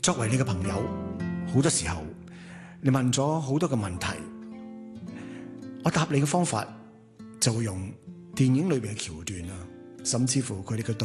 作為你嘅朋友，好多時候你問咗好多嘅問題，我答你嘅方法就會用電影裏邊嘅橋段啊，甚至乎佢哋嘅對